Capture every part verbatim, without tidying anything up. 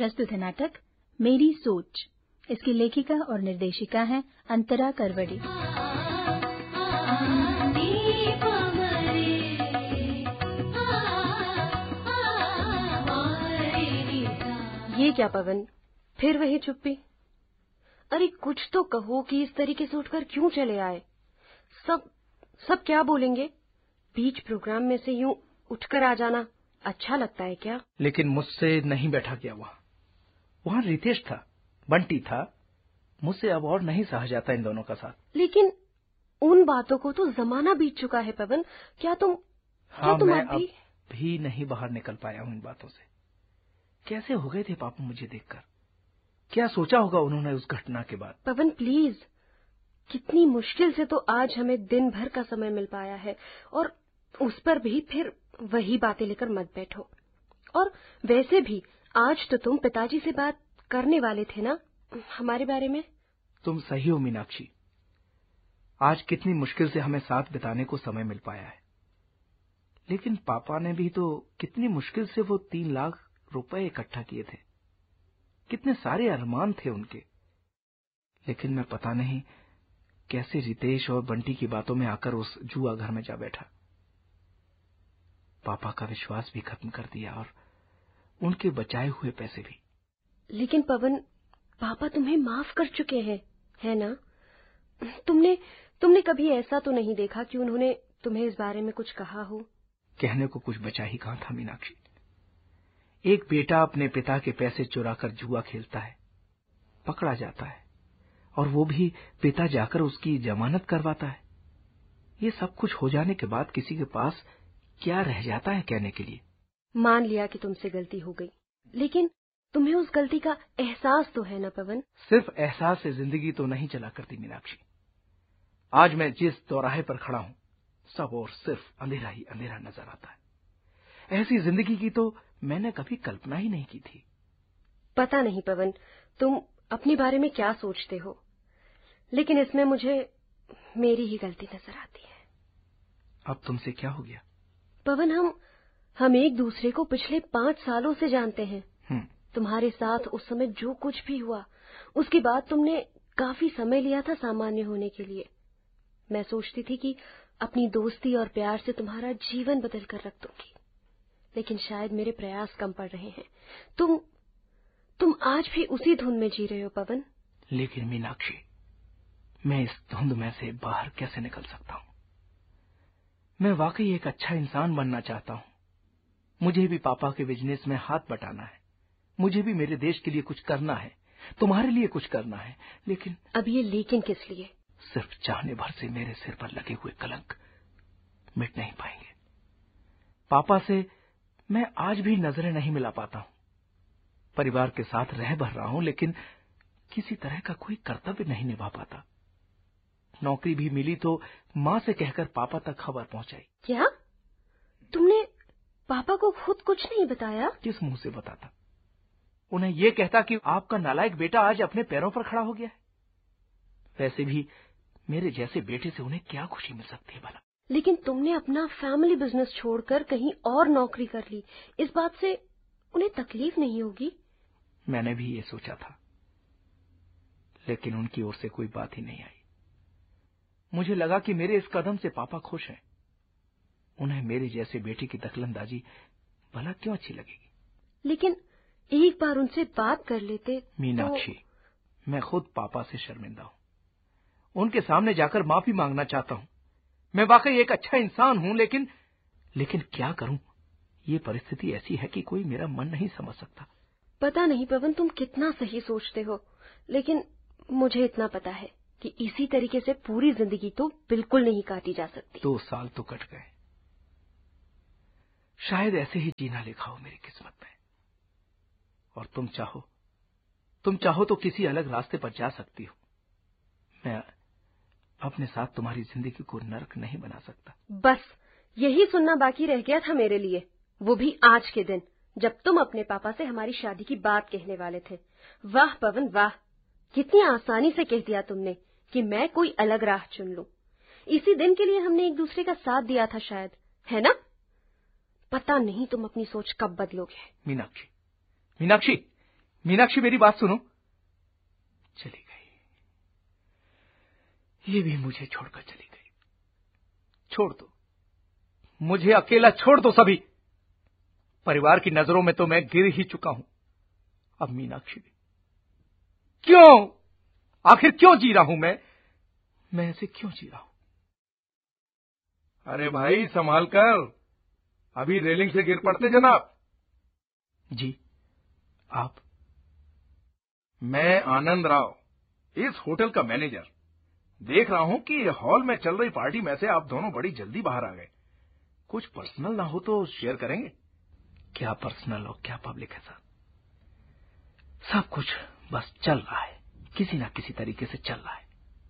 प्रस्तुत है नाटक मेरी सोच। इसकी लेखिका और निर्देशिका हैं अंतरा करवड़ी। ये क्या पवन, फिर वही चुप्पी। अरे कुछ तो कहो कि इस तरीके से उठकर क्यों चले आए। सब सब क्या बोलेंगे? बीच प्रोग्राम में से यूं उठकर आ जाना अच्छा लगता है क्या? लेकिन मुझसे नहीं बैठा गया वहां। वहां रितेश था, बंटी था। मुझसे अब और नहीं सहा जाता इन दोनों का साथ। लेकिन उन बातों को तो जमाना बीत चुका है पवन। क्या तुम हाँ, क्या तुम मैं अब भी... अब भी नहीं बाहर निकल पाया हूं इन बातों से। कैसे हो गए थे पापा मुझे देखकर? क्या सोचा होगा उन्होंने उस घटना के बाद? पवन प्लीज, कितनी मुश्किल से तो आज हमें दिन भर का समय मिल पाया है, और उस पर भी फिर वही बातें लेकर मत बैठो। और वैसे भी आज तो तुम पिताजी से बात करने वाले थे ना हमारे बारे में। तुम सही हो मीनाक्षी। आज कितनी मुश्किल से हमें साथ बिताने को समय मिल पाया है। लेकिन पापा ने भी तो कितनी मुश्किल से वो तीन लाख रुपए इकट्ठा किए थे। कितने सारे अरमान थे उनके। लेकिन मैं पता नहीं कैसे रितेश और बंटी की बातों में आकर उस जुआ घर में जा बैठा। पापा का विश्वास भी खत्म कर दिया और उनके बचाए हुए पैसे भी। लेकिन पवन, पापा तुम्हें माफ कर चुके हैं, है ना? तुमने तुमने कभी ऐसा तो नहीं देखा कि उन्होंने तुम्हें इस बारे में कुछ कहा हो? कहने को कुछ बचा ही कहां था मीनाक्षी। एक बेटा अपने पिता के पैसे चुराकर जुआ खेलता है, पकड़ा जाता है, और वो भी पिता जाकर उसकी जमानत करवाता है। ये सब कुछ हो जाने के बाद किसी के पास क्या रह जाता है कहने के लिए? मान लिया कि तुमसे गलती हो गई, लेकिन तुम्हें उस गलती का एहसास तो है ना पवन? सिर्फ एहसास से जिंदगी तो नहीं चला करती मीनाक्षी। आज मैं जिस चौराहे पर खड़ा हूं, सब और सिर्फ अंधेरा ही अंधेरा नजर आता है। ऐसी जिंदगी की तो मैंने कभी कल्पना ही नहीं की थी। पता नहीं पवन, तुम अपने बारे में क्या सोचते हो, लेकिन इसमें मुझे मेरी ही गलती नजर आती है। अब तुमसे क्या हो गया? पवन, हम हम एक दूसरे को पिछले पांच सालों से जानते हैं। तुम्हारे साथ उस समय जो कुछ भी हुआ, उसके बाद तुमने काफी समय लिया था सामान्य होने के लिए। मैं सोचती थी कि अपनी दोस्ती और प्यार से तुम्हारा जीवन बदल कर रख दूंगी, लेकिन शायद मेरे प्रयास कम पड़ रहे हैं। तुम तुम आज भी उसी धुन में जी रहे हो पवन। लेकिन मीनाक्षी, मैं इस धुंध में से बाहर कैसे निकल सकता हूं? मैं वाकई एक अच्छा इंसान बनना चाहता हूं। मुझे भी पापा के बिजनेस में हाथ बटाना है। मुझे भी मेरे देश के लिए कुछ करना है, तुम्हारे लिए कुछ करना है। लेकिन अब ये लेकिन किस लिए? सिर्फ चाहने भर से मेरे सिर पर लगे हुए कलंक मिट नहीं पाएंगे। पापा से मैं आज भी नजरें नहीं मिला पाता हूं। परिवार के साथ रह भर रहा हूं, लेकिन किसी तरह का कोई कर्तव्य नहीं निभा पाता। नौकरी भी मिली तो मां से कहकर पापा तक खबर पहुंचाई। क्या तुमने पापा को खुद कुछ नहीं बताया? किस मुंह से बताता? उन्हें यह कहता कि आपका नालायक बेटा आज अपने पैरों पर खड़ा हो गया है। वैसे भी मेरे जैसे बेटे से उन्हें क्या खुशी मिल सकती है भला? लेकिन तुमने अपना फैमिली बिजनेस छोड़कर कहीं और नौकरी कर ली, इस बात से उन्हें तकलीफ नहीं होगी? मैंने भी ये सोचा था, लेकिन उनकी ओर से कोई बात ही नहीं आई। मुझे लगा कि मेरे इस कदम से पापा खुश हैं। उन्हें मेरे जैसे बेटे की दखलंदाजी भला क्यों अच्छी लगेगी? लेकिन एक बार उनसे बात कर लेते। मीनाक्षी, तो... मैं खुद पापा से शर्मिंदा हूं। उनके सामने जाकर माफी मांगना चाहता हूं। मैं वाकई एक अच्छा इंसान हूं, लेकिन लेकिन क्या करूं? ये परिस्थिति ऐसी है कि कोई मेरा मन नहीं समझ सकता। पता नहीं पवन, तुम कितना सही सोचते हो, लेकिन मुझे इतना पता है कि इसी तरीके से पूरी जिंदगी तो बिल्कुल नहीं काटी जा सकती। दो साल तो कट गए। शायद ऐसे ही जीना लिखा हो मेरी किस्मत में। और तुम चाहो तुम चाहो तो किसी अलग रास्ते पर जा सकती हो। मैं अपने साथ तुम्हारी जिंदगी को नरक नहीं बना सकता। बस यही सुनना बाकी रह गया था मेरे लिए, वो भी आज के दिन, जब तुम अपने पापा से हमारी शादी की बात कहने वाले थे। वाह पवन वाह, कितनी आसानी से कह दिया तुमने कि मैं कोई अलग राह चुन लूं। इसी दिन के लिए हमने एक दूसरे का साथ दिया था शायद, है ना? पता नहीं तुम अपनी सोच कब बदलोगे। मीनाक्षी, मीनाक्षी, मीनाक्षी मेरी बात सुनो। चली गई, ये भी मुझे छोड़कर चली गई। छोड़ दो, मुझे अकेला छोड़ दो सभी। परिवार की नजरों में तो मैं गिर ही चुका हूं, अब मीनाक्षी भी। क्यों, आखिर क्यों जी रहा हूं मैं मैं ऐसे क्यों जी रहा हूं? अरे भाई संभाल कर, अभी रेलिंग से गिर पड़ते जनाब। जी आप? मैं आनंद राव, इस होटल का मैनेजर। देख रहा हूं कि हॉल में चल रही पार्टी में से आप दोनों बड़ी जल्दी बाहर आ गए। कुछ पर्सनल ना हो तो शेयर करेंगे? क्या पर्सनल और क्या पब्लिक है सर, सब कुछ बस चल रहा है, किसी ना किसी तरीके से चल रहा है।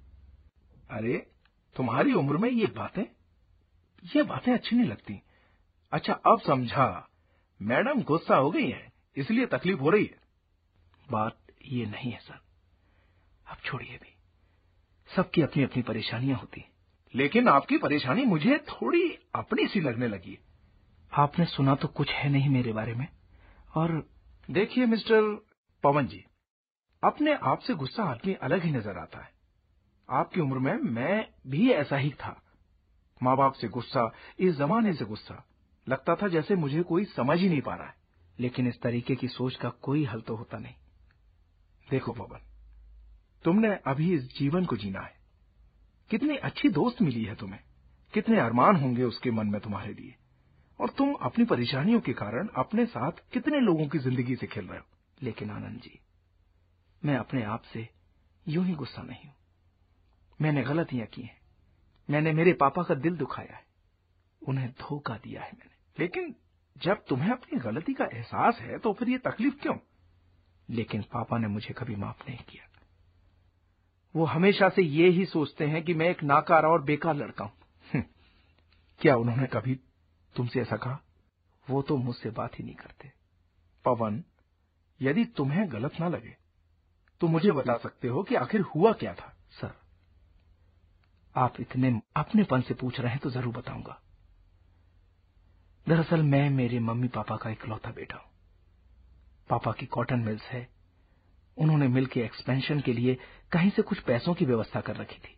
अरे तुम्हारी उम्र में ये बातें ये बातें अच्छी नहीं लगती। अच्छा अब समझा, मैडम गुस्सा हो गई हैं, इसलिए तकलीफ हो रही है। बात ये नहीं है सर, अब छोड़िए भी, सबकी अपनी अपनी परेशानियां होती हैं। लेकिन आपकी परेशानी मुझे थोड़ी अपनी सी लगने लगी। आपने सुना तो कुछ है नहीं मेरे बारे में। और देखिए मिस्टर पवन जी, अपने आप से गुस्सा आदमी अलग ही नजर आता है। आपकी उम्र में मैं भी ऐसा ही था। माँ बाप से गुस्सा, इस जमाने से गुस्सा, लगता था जैसे मुझे कोई समझ ही नहीं पा रहा है। लेकिन इस तरीके की सोच का कोई हल तो होता नहीं। देखो पवन, तुमने अभी इस जीवन को जीना है। कितनी अच्छी दोस्त मिली है तुम्हें, कितने अरमान होंगे उसके मन में तुम्हारे लिए, और तुम अपनी परेशानियों के कारण अपने साथ कितने लोगों की जिंदगी से खेल रहे हो। लेकिन आनंद जी, मैं अपने आप से यूं ही गुस्सा नहीं हूं। मैंने गलतियां की हैं, मैंने मेरे पापा का दिल दुखाया है, उन्हें धोखा दिया है मैंने। लेकिन जब तुम्हें अपनी गलती का एहसास है तो फिर ये तकलीफ क्यों? लेकिन पापा ने मुझे कभी माफ नहीं किया। वो हमेशा से ये ही सोचते हैं कि मैं एक नाकारा और बेकार लड़का हूं। क्या उन्होंने कभी तुमसे ऐसा कहा? वो तो मुझसे बात ही नहीं करते। पवन, यदि तुम्हें गलत ना लगे तो मुझे बता सकते हो कि आखिर हुआ क्या था? सर, आप इतने अपनेपन से पूछ रहे हैं तो जरूर बताऊंगा। दरअसल मैं मेरे मम्मी पापा का इकलौता बेटा हूं। पापा की कॉटन मिल्स है, उन्होंने मिल के एक्सपेंशन के लिए कहीं से कुछ पैसों की व्यवस्था कर रखी थी।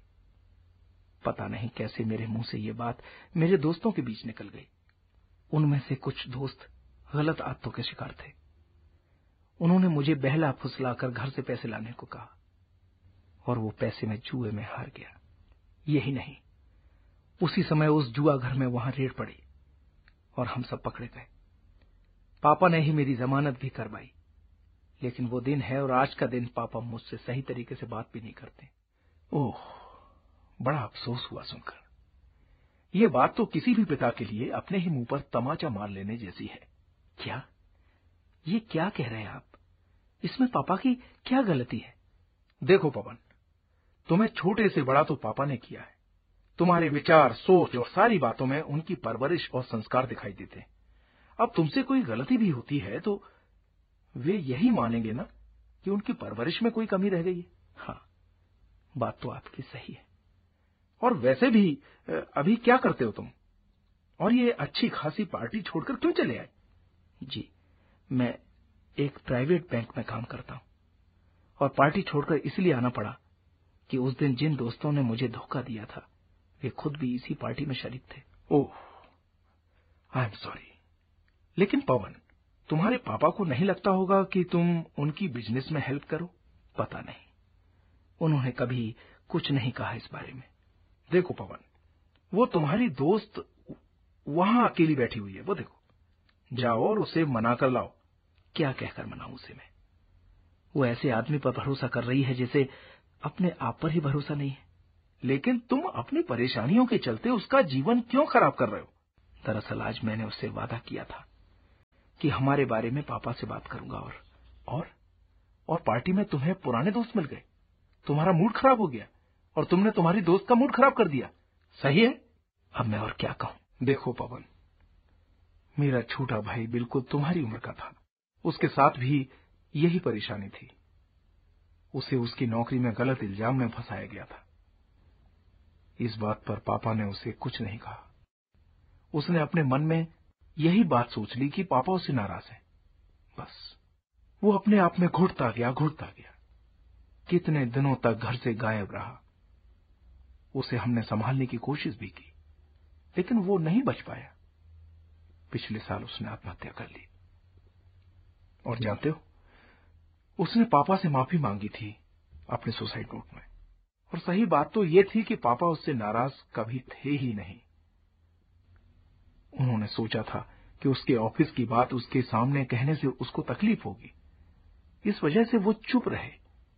पता नहीं कैसे मेरे मुंह से ये बात मेरे दोस्तों के बीच निकल गई। उनमें से कुछ दोस्त गलत आदतों के शिकार थे। उन्होंने मुझे बहला फुसलाकर घर से पैसे लाने को कहा, और वो पैसे मैं जुए में हार गया। यही नहीं, उसी समय उस जुआ घर में वहां रेड पड़ी और हम सब पकड़े गए। पापा ने ही मेरी जमानत भी करवाई। लेकिन वो दिन है और आज का दिन पापा मुझसे सही तरीके से बात भी नहीं करते। ओह, बड़ा अफसोस हुआ सुनकर। ये बात तो किसी भी पिता के लिए अपने ही मुंह पर तमाचा मार लेने जैसी है। क्या? ये क्या कह रहे हैं आप? इसमें पापा की क्या गलती है? देखो पवन, तुम्हें छोटे से बड़ा तो पापा ने किया है। तुम्हारे विचार, सोच और सारी बातों में उनकी परवरिश और संस्कार दिखाई देते हैं। अब तुमसे कोई गलती भी होती है तो वे यही मानेंगे ना कि उनकी परवरिश में कोई कमी रह गई है। हाँ, बात तो आपकी सही है। और वैसे भी अभी क्या करते हो तुम? और ये अच्छी खासी पार्टी छोड़कर क्यों चले आए? जी, मैं एक प्राइवेट बैंक में काम करता हूं, और पार्टी छोड़कर इसलिए आना पड़ा कि उस दिन जिन दोस्तों ने मुझे धोखा दिया था वे खुद भी इसी पार्टी में शरीक थे। ओह, आई एम सॉरी। लेकिन पवन, तुम्हारे पापा को नहीं लगता होगा कि तुम उनकी बिजनेस में हेल्प करो? पता नहीं, उन्होंने कभी कुछ नहीं कहा इस बारे में। देखो पवन, वो तुम्हारी दोस्त वहां अकेली बैठी हुई है, वो देखो। जाओ और उसे मना कर लाओ। क्या कहकर मनाऊं उसे मैं? वो ऐसे आदमी पर भरोसा कर रही है जैसे अपने आप पर ही भरोसा नहीं है। लेकिन तुम अपनी परेशानियों के चलते उसका जीवन क्यों खराब कर रहे हो? दरअसल आज मैंने उससे वादा किया था कि हमारे बारे में पापा से बात करूंगा। और और और पार्टी में तुम्हें पुराने दोस्त मिल गए, तुम्हारा मूड खराब हो गया और तुमने तुम्हारी दोस्त का मूड खराब कर दिया। सही है? अब मैं और क्या कहूं? देखो पवन, मेरा छोटा भाई बिल्कुल तुम्हारी उम्र का था। उसके साथ भी यही परेशानी थी। उसे उसकी नौकरी में गलत इल्जाम में फंसाया गया था। इस बात पर पापा ने उसे कुछ नहीं कहा। उसने अपने मन में यही बात सोच ली कि पापा उससे नाराज है। बस वो अपने आप में घुटता गया घुटता गया। कितने दिनों तक घर से गायब रहा। उसे हमने संभालने की कोशिश भी की, लेकिन वो नहीं बच पाया। पिछले साल उसने आत्महत्या कर ली। और जानते हो, उसने पापा से माफी मांगी थी अपने सुसाइड नोट में। और सही बात तो ये थी कि पापा उससे नाराज कभी थे ही नहीं। उन्होंने सोचा था कि उसके ऑफिस की बात उसके सामने कहने से उसको तकलीफ होगी, इस वजह से वो चुप रहे।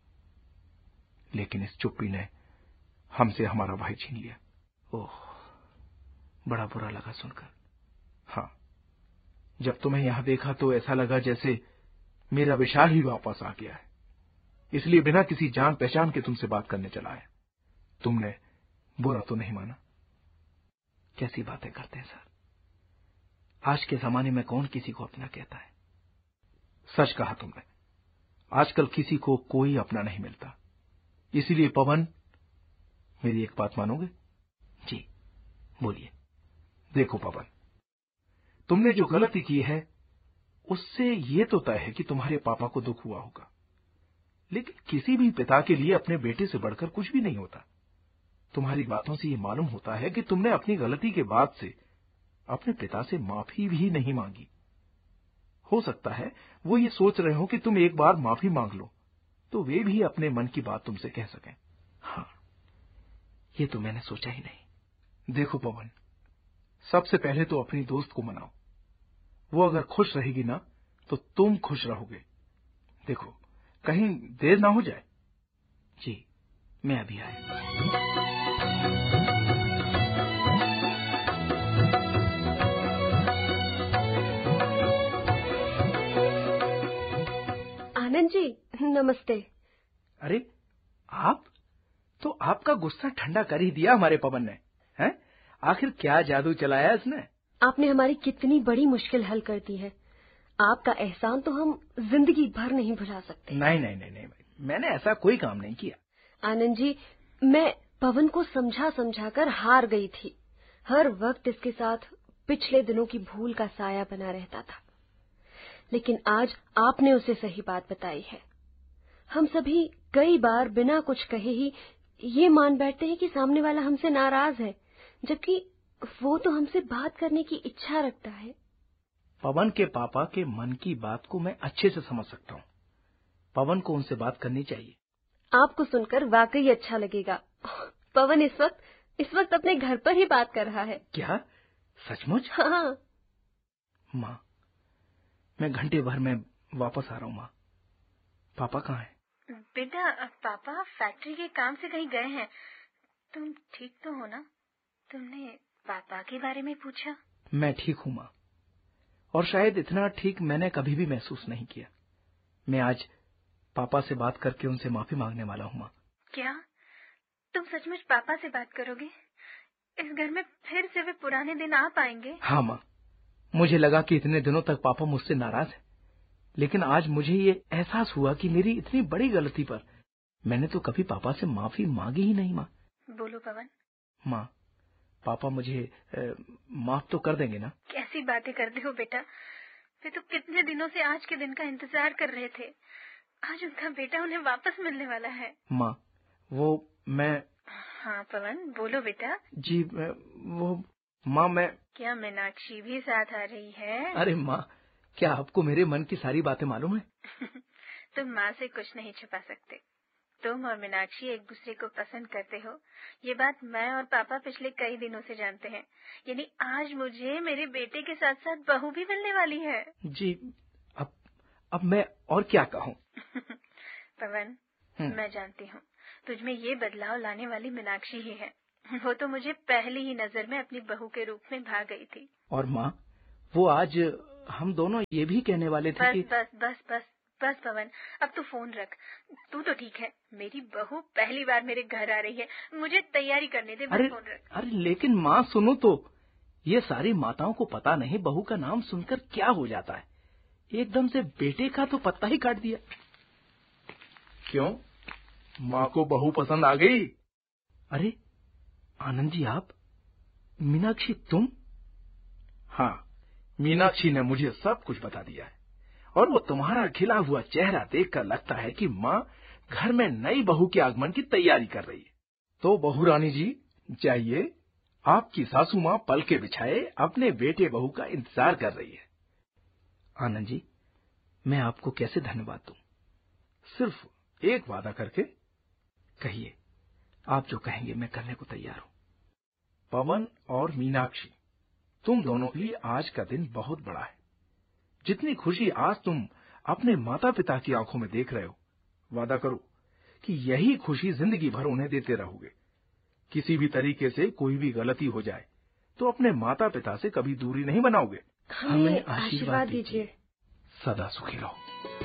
लेकिन इस चुप्पी ने हमसे हमारा भाई छीन लिया। ओह, बड़ा बुरा लगा सुनकर। हाँ, जब तुम्हें यहां देखा तो ऐसा लगा जैसे मेरा विशाल ही वापस आ गया है। इसलिए बिना किसी जान पहचान के तुमसे बात करने चला आया। तुमने बुरा तो नहीं माना? कैसी बातें करते हैं सर, आज के जमाने में कौन किसी को अपना कहता है। सच कहा तुमने, आजकल किसी को कोई अपना नहीं मिलता। इसीलिए पवन, मेरी एक बात मानोगे? जी बोलिए। देखो पवन, तुमने जो गलती की है उससे ये तो तय है कि तुम्हारे पापा को दुख हुआ होगा, लेकिन किसी भी पिता के लिए अपने बेटे से बढ़कर कुछ भी नहीं होता। तुम्हारी बातों से ये मालूम होता है कि तुमने अपनी गलती के बाद से अपने पिता से माफी भी नहीं मांगी। हो सकता है वो ये सोच रहे हो कि तुम एक बार माफी मांग लो तो वे भी अपने मन की बात तुमसे कह सकें। हाँ, ये तो मैंने सोचा ही नहीं। देखो पवन, सबसे पहले तो अपनी दोस्त को मनाओ। वो अगर खुश रहेगी ना तो तुम खुश रहोगे। देखो, कहीं देर ना हो जाए। जी, मैं अभी आया। आनंद जी, नमस्ते। अरे आप तो, आपका गुस्सा ठंडा कर ही दिया हमारे पवन ने, हैं? आखिर क्या जादू चलाया इसने? आपने हमारी कितनी बड़ी मुश्किल हल कर दी है। आपका एहसान तो हम जिंदगी भर नहीं भुला सकते। नहीं नहीं नहीं नहीं, मैंने ऐसा कोई काम नहीं किया। आनंद जी, मैं पवन को समझा समझा कर हार गई थी। हर वक्त इसके साथ पिछले दिनों की भूल का साया बना रहता था, लेकिन आज आपने उसे सही बात बताई है। हम सभी कई बार बिना कुछ कहे ही ये मान बैठते हैं कि सामने वाला हमसे नाराज है, जबकि वो तो हमसे बात करने की इच्छा रखता है। पवन के पापा के मन की बात को मैं अच्छे से समझ सकता हूँ। पवन को उनसे बात करनी चाहिए। आपको सुनकर वाकई अच्छा लगेगा। पवन इस वक्त इस वक्त अपने घर पर ही बात कर रहा है। क्या? सचमुच? हाँ। माँ, मैं घंटे भर में वापस आ रहा हूँ। माँ, पापा कहाँ हैं? बेटा, पापा फैक्ट्री के काम से कहीं गए हैं। तुम ठीक तो हो ना? तुमने पापा के बारे में पूछा? मैं ठीक हूँ माँ, और शायद इतना ठीक मैंने कभी भी महसूस नहीं किया। मैं आज पापा से बात करके उनसे माफी मांगने वाला हूँ माँ। क्या तुम सचमुच पापा से बात करोगे? इस घर में फिर से वे पुराने दिन आ पाएंगे? हाँ माँ, मुझे लगा कि इतने दिनों तक पापा मुझसे नाराज है, लेकिन आज मुझे ये एहसास हुआ कि मेरी इतनी बड़ी गलती पर मैंने तो कभी पापा से माफी मांगी ही नहीं। माँ। बोलो पवन। माँ, पापा मुझे माफ तो कर देंगे ना? कैसी बातें करते हो बेटा, वे तो कितने दिनों से आज के दिन का इंतजार कर रहे थे। आज उनका बेटा उन्हें वापस मिलने वाला है। माँ, वो मैं। हाँ पवन, बोलो बेटा। जी वो माँ, मैं। क्या मीनाक्षी भी साथ आ रही है? अरे माँ, क्या आपको मेरे मन की सारी बातें मालूम है? तुम माँ से कुछ नहीं छुपा सकते। तुम और मीनाक्षी एक दूसरे को पसंद करते हो, ये बात मैं और पापा पिछले कई दिनों से जानते हैं। यानी आज मुझे मेरे बेटे के साथ साथ बहू भी मिलने वाली है। जी, अब अब मैं और क्या कहूँ? पवन, मैं जानती हूँ तुझमें ये बदलाव लाने वाली मीनाक्षी ही है। वो तो मुझे पहली ही नजर में अपनी बहू के रूप में भाग गई थी। और माँ, वो आज हम दोनों ये भी कहने वाले थे बस, कि... बस बस बस बस पवन, अब तू फोन रख। तू तो ठीक है, मेरी बहू पहली बार मेरे घर आ रही है, मुझे तैयारी करने दे। अरे फोन रख। अरे लेकिन माँ सुनो तो, ये सारी माताओं को पता नहीं बहू का नाम सुनकर क्या हो जाता है। एकदम से बेटे का तो पत्ता ही काट दिया। क्यों, माँ को बहू पसंद आ गई? अरे आनंद जी, आप? मीनाक्षी तुम? हाँ, मीनाक्षी ने मुझे सब कुछ बता दिया है, और वो तुम्हारा खिला हुआ चेहरा देखकर लगता है कि माँ घर में नई बहू के आगमन की तैयारी कर रही है। तो बहू रानी जी, जाइए, आपकी सासू माँ पलके बिछाए अपने बेटे बहू का इंतजार कर रही है। आनंद जी, मैं आपको कैसे धन्यवाद दूं? सिर्फ एक वादा करके। कहिए, आप जो कहेंगे मैं करने को तैयार हूं। पवन और मीनाक्षी, तुम दोनों के लिए आज का दिन बहुत बड़ा है। जितनी खुशी आज तुम अपने माता पिता की आंखों में देख रहे हो, वादा करो कि यही खुशी जिंदगी भर उन्हें देते रहोगे। किसी भी तरीके से कोई भी गलती हो जाए तो अपने माता पिता से कभी दूरी नहीं बनाओगे। हमें आशीर्वाद दीजिए। सदा सुखी रहो।